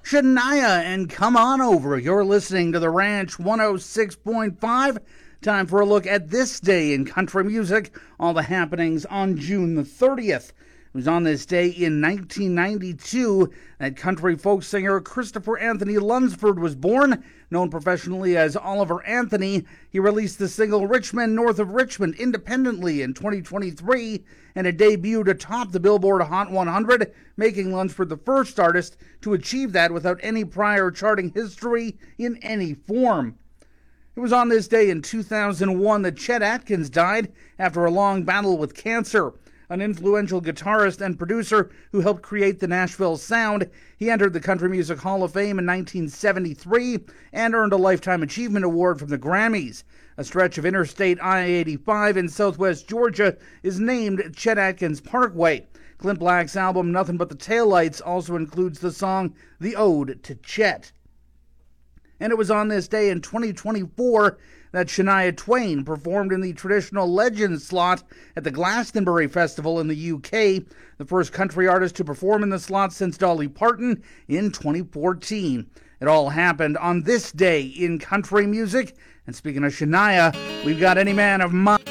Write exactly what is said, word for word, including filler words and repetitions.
Shania and Come On Over. You're listening to The Ranch one oh six point five. Time for a look at this day in country music, all the happenings on June the thirtieth. It was on this day in nineteen ninety-two that country folk singer Christopher Anthony Lunsford was born. Known professionally as Oliver Anthony, he released the single Richmond North of Richmond independently in twenty twenty-three, and it debuted atop the Billboard Hot one hundred, making Lunsford the first artist to achieve that without any prior charting history in any form. It was on this day in two thousand one that Chet Atkins died after a long battle with cancer. An influential guitarist and producer who helped create the Nashville sound, he entered the Country Music Hall of Fame in nineteen seventy-three and earned a Lifetime Achievement Award from the Grammys. A stretch of Interstate I eighty-five in southwest Georgia is named Chet Atkins Parkway. Clint Black's album Nothing But the Taillights also includes the song The Ode to Chet. And it was on this day in twenty twenty-four that Shania Twain performed in the traditional Legends slot at the Glastonbury Festival in the U K, the first country artist to perform in the slot since Dolly Parton in twenty fourteen. It all happened on this day in country music. And speaking of Shania, we've got Any Man of Mine.